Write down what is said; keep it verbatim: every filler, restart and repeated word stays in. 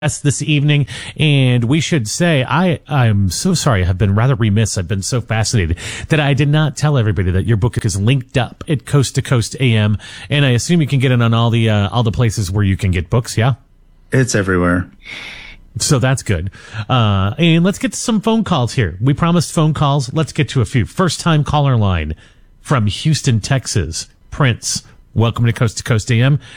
this evening, and we should say I I'm so sorry. I've been rather remiss. I've been so fascinated that I did not tell everybody that your book is linked up at Coast to Coast A M, and I assume you can get it on all the uh, all the places where you can get books. Yeah, it's everywhere. So that's good. Uh, and let's get to some phone calls here. We promised phone calls. Let's get to a few. First time caller line from Houston, Texas. Prince, welcome to Coast to Coast A M.